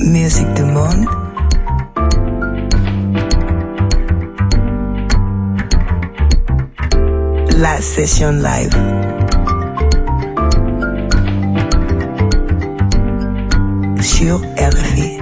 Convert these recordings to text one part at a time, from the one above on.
Musique du monde. La session live. Sur RFI.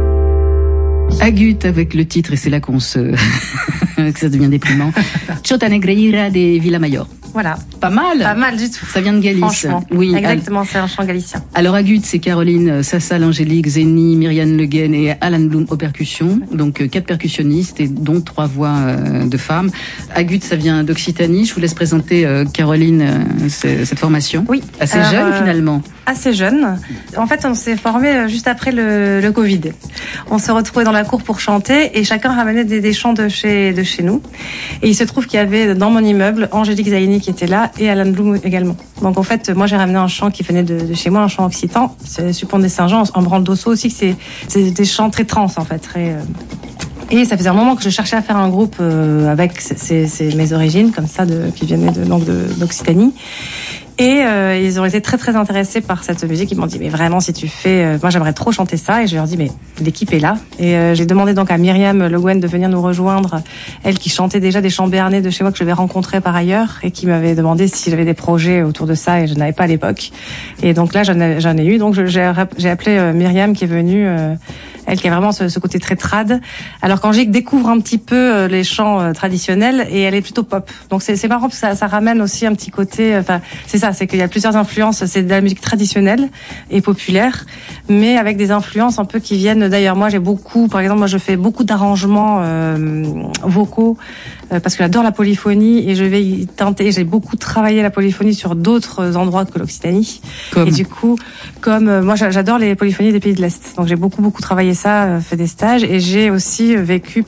Agut avec le titre, et c'est là qu'on que ça devient déprimant. Chota Negreira de Villamayor. Voilà. Pas mal. Pas mal du tout. Ça vient de Galice. Franchement. Oui. Exactement, c'est un chant galicien. Alors Agut, c'est Caroline Sassal, Angélique, Zénie, Myriane Le Guen et Alan Bloom aux percussions. Donc 4 percussionnistes et dont 3 voix de femmes. Agut, ça vient d'Occitanie. Je vous laisse présenter Caroline cette formation. Oui. Assez jeune finalement. Assez jeune. En fait, on s'est formé juste après le Covid. On se retrouvait dans la cour pour chanter et chacun ramenait des chants de chez nous. Et il se trouve qu'il y avait dans mon immeuble Angélique Zaini qui était là et Alan Bloom également. Donc en fait, moi j'ai ramené un chant qui venait de chez moi, un chant occitan, c'est Supon des Saint-Jean, en branle d'osso aussi, que c'est des chants très trans en fait. Et ça faisait un moment que je cherchais à faire un groupe avec mes origines comme ça, qui venaient d'Occitanie. Et ils ont été très très intéressés par cette musique. Ils m'ont dit mais vraiment si tu fais, moi j'aimerais trop chanter ça. Et je leur dis mais l'équipe est là. Et j'ai demandé donc à Myriam Le Guen de venir nous rejoindre. Elle qui chantait déjà des chants béarnais de chez moi que j'avais rencontrés par ailleurs et qui m'avait demandé si j'avais des projets autour de ça et je n'avais pas à l'époque. Et donc là j'en ai eu. Donc j'ai appelé Myriam qui est venue. Elle qui a vraiment ce côté très trad. Alors qu'Angélique découvre un petit peu les chants traditionnels et elle est plutôt pop. Donc c'est marrant parce que ça ramène aussi un petit côté. Enfin c'est ça, c'est qu'il y a plusieurs influences. C'est de la musique traditionnelle et populaire, mais avec des influences un peu qui viennent d'ailleurs. Moi par exemple, je fais beaucoup d'arrangements vocaux parce que j'adore la polyphonie et je vais y tenter. J'ai beaucoup travaillé la polyphonie sur d'autres endroits que l'Occitanie. Et du coup, comme moi j'adore les polyphonies des pays de l'Est, donc j'ai beaucoup travaillé ça, fait des stages et j'ai aussi vécu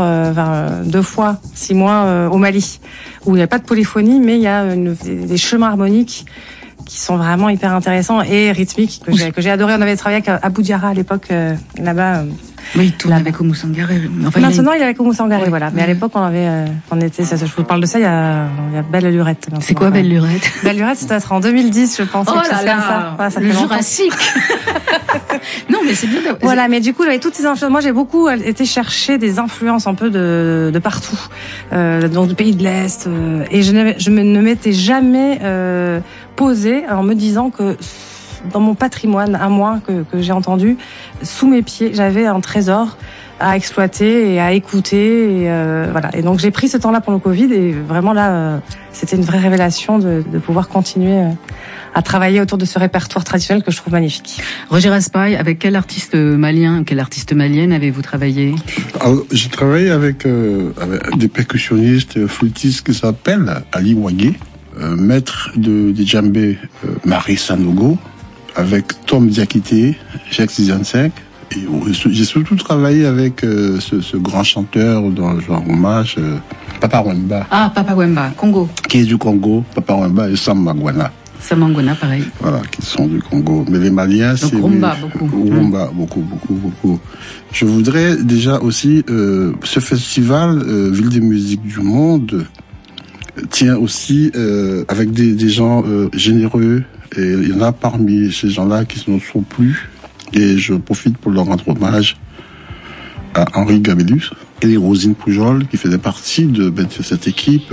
2 fois 6 mois au Mali où il n'y a pas de polyphonie mais il y a des chemins harmoniques qui sont vraiment hyper intéressants et rythmiques que j'ai adoré. On avait travaillé avec Abou Diarra à l'époque là-bas. Oui, il tourne avec Oumou Sangaré. Enfin, maintenant, il est avec Oumou Sangaré, voilà. Mais à l'époque, je vous parle de ça, il y a Belle Lurette. C'est quoi Belle Lurette? Belle Lurette, c'est peut-être en 2010, je pense. Oh là là, ça le Jurassique. Non, mais c'est bien. Voilà, mais du coup, j'avais toutes ces influences. Moi, j'ai beaucoup été chercher des influences un peu de partout. Donc, du pays de l'Est. Et je ne m'étais jamais posée en me disant que dans mon patrimoine à moi que j'ai entendu, sous mes pieds, j'avais un trésor à exploiter et à écouter. Et voilà. Et donc j'ai pris ce temps-là pour le Covid et vraiment là, c'était une vraie révélation de pouvoir continuer à travailler autour de ce répertoire traditionnel que je trouve magnifique. Roger Raspail, avec quel artiste malien, quelle artiste malienne avez-vous travaillé? Alors, j'ai travaillé avec des percussionnistes, flûtistes qui s'appellent Ali Wagé, maître de djembé Marie Sanogo, avec Tom Diakité, Jacques Ziansek. Et j'ai surtout travaillé avec ce grand chanteur dans le genre hommage, Papa Wemba. Ah, Papa Wemba, Congo. Qui est du Congo, Papa Wemba et Sam Mangwana. Sam Mangwana, pareil. Voilà, qui sont du Congo. Mais les Maliens, c'est... Rumba, beaucoup. Rumba, beaucoup. Je voudrais déjà aussi, ce festival, Ville des musiques du monde, tient aussi avec des gens généreux. Et il y en a parmi ces gens-là qui ne sont plus. Et je profite pour leur rendre hommage à Henri Gabellus et Rosine Poujol, qui faisaient partie de cette équipe.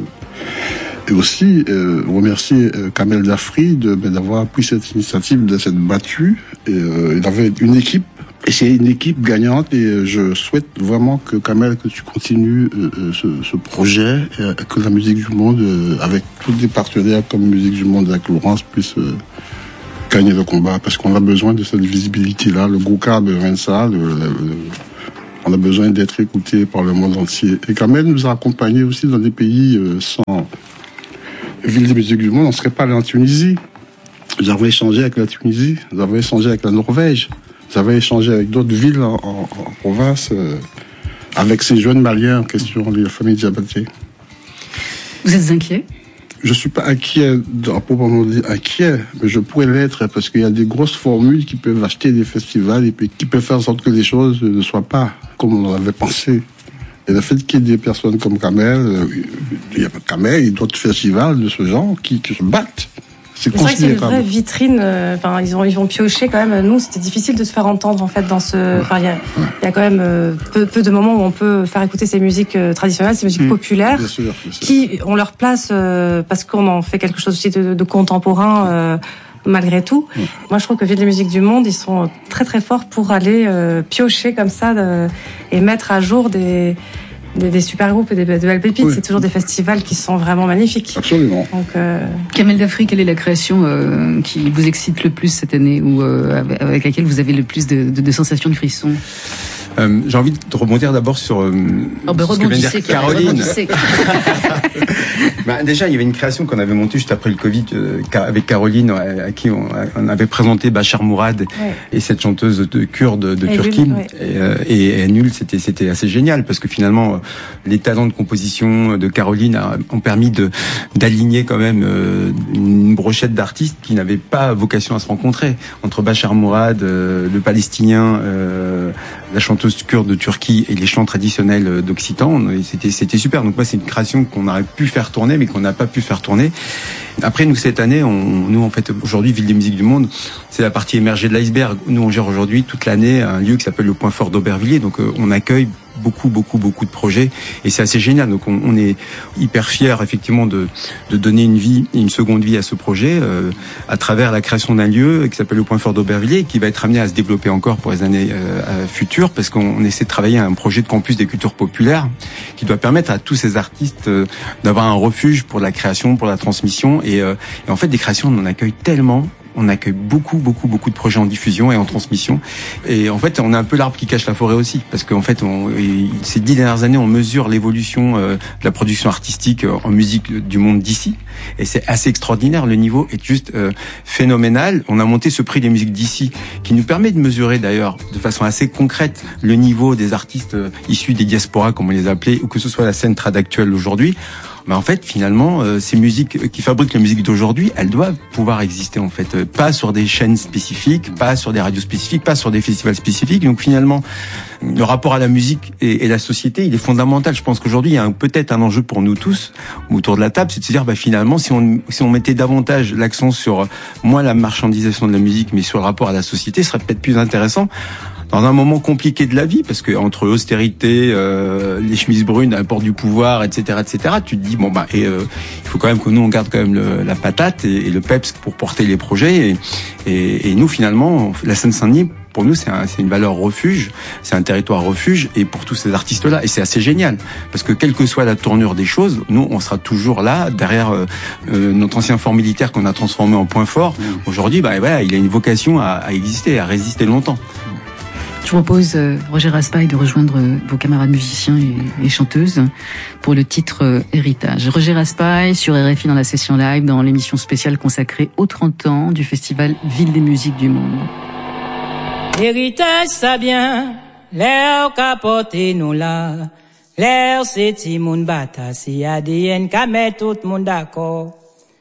Et aussi remercier Kamel Dafri d'avoir pris cette initiative, de s'être battu. Et, il avait une équipe. Et c'est une équipe gagnante et je souhaite vraiment que Kamel, que tu continues ce projet et que la musique du monde, avec tous les partenaires comme Musique du Monde, avec Laurence, puisse gagner le combat parce qu'on a besoin de cette visibilité-là. Le Gouka de Vincent, on a besoin d'être écouté par le monde entier. Et Kamel nous a accompagnés aussi dans des pays sans Ville des musiques du monde. On ne serait pas allé en Tunisie. Nous avons échangé avec la Tunisie, nous avons échangé avec la Norvège. Vous avez échangé avec d'autres villes en province, avec ces jeunes Maliens en question, les familles Diabaté. Vous êtes inquiet? Je suis pas inquiet, à proprement dire inquiet, mais je pourrais l'être parce qu'il y a des grosses formules qui peuvent acheter des festivals et puis qui peuvent faire en sorte que les choses ne soient pas comme on l'avait pensé. Et le fait qu'il y ait des personnes comme Kamel, il y a pas Kamel et d'autres festivals de ce genre qui se battent C'est vrai que c'est une considérable. vraie vitrine. Enfin, ils vont piocher quand même. Nous, c'était difficile de se faire entendre en fait dans ce. Enfin, il y a quand même peu de moments où on peut faire écouter ces musiques traditionnelles, ces musiques populaires, Bien sûr. qui ont leur place parce qu'on en fait quelque chose aussi de contemporain. Malgré tout, moi je trouve que Ville des musiques du monde, ils sont très très forts pour aller piocher comme ça et mettre à jour des super groupes et de belles pépites. Oui. C'est toujours des festivals qui sont vraiment magnifiques. Absolument. Donc, Kamel Dafri, quelle est la création qui vous excite le plus cette année ou avec laquelle vous avez le plus de sensations de frissons? J'ai envie de rebondir d'abord sur ce que vient de dire Caroline. Déjà, il y avait une création qu'on avait montée juste après le Covid avec Caroline, à qui on avait présenté Bachar Mourad et cette chanteuse kurde de Turquie. Et Nul, c'était assez génial parce que finalement, les talents de composition de Caroline ont permis d'aligner quand même une brochette d'artistes qui n'avaient pas vocation à se rencontrer. Entre Bachar Mourad, le Palestinien, la chanteuse kurde de Turquie et les chants traditionnels d'Occitan, c'était super. Donc moi, c'est une création qu'on aurait pu faire tourner, mais qu'on n'a pas pu faire tourner. Après, nous, cette année, nous, en fait, aujourd'hui, Ville des musiques du monde, c'est la partie émergée de l'iceberg. Nous, on gère aujourd'hui toute l'année un lieu qui s'appelle le Point Fort d'Aubervilliers. Donc, on accueille beaucoup de projets et c'est assez génial. Donc, on est hyper fiers, effectivement, de donner une seconde vie à ce projet à travers la création d'un lieu qui s'appelle le Point Fort d'Aubervilliers, qui va être amené à se développer encore pour les années futures, parce qu'on essaie de travailler à un projet de campus des cultures populaires qui doit permettre à tous ces artistes d'avoir un refuge pour la création, pour la transmission. Et en fait, des créations, on en accueille tellement. On accueille beaucoup de projets en diffusion et en transmission. Et en fait, on a un peu l'arbre qui cache la forêt aussi. Parce qu'en fait, ces 10 dernières années, on mesure l'évolution de la production artistique en musique du monde d'ici. Et c'est assez extraordinaire. Le niveau est juste phénoménal. On a monté ce prix des musiques d'ici qui nous permet de mesurer d'ailleurs de façon assez concrète le niveau des artistes issus des diasporas, comme on les appelait, ou que ce soit la scène trad actuelle aujourd'hui. Mais en fait, finalement, ces musiques qui fabriquent la musique d'aujourd'hui, elles doivent pouvoir exister, en fait. Pas sur des chaînes spécifiques, pas sur des radios spécifiques, pas sur des festivals spécifiques. Donc finalement, le rapport à la musique et la société, il est fondamental. Je pense qu'aujourd'hui, il y a peut-être un enjeu pour nous tous, autour de la table, c'est de se dire, finalement, si on mettait davantage l'accent sur, moins la marchandisation de la musique, mais sur le rapport à la société, ce serait peut-être plus intéressant. Dans un moment compliqué de la vie, parce que entre l'austérité, les chemises brunes à la porte du pouvoir, etc., tu te dis il faut quand même que nous on garde quand même la patate et le peps pour porter les projets. Et nous finalement, la Seine-Saint-Denis, pour nous c'est une valeur refuge, c'est un territoire refuge, et pour tous ces artistes-là, et c'est assez génial, parce que quelle que soit la tournure des choses, nous on sera toujours là derrière notre ancien fort militaire qu'on a transformé en point fort. Aujourd'hui, il a une vocation à exister, à résister longtemps. Je vous propose, Roger Raspail, de rejoindre vos camarades musiciens et chanteuses pour le titre Héritage. Roger Raspail sur RFI dans la session live, dans l'émission spéciale consacrée aux 30 ans du festival Ville des musiques du monde. Héritage, ça bien, l'air capote nous là, l'air c'est ti moun bata, si ADN ka met tout moun d'accord.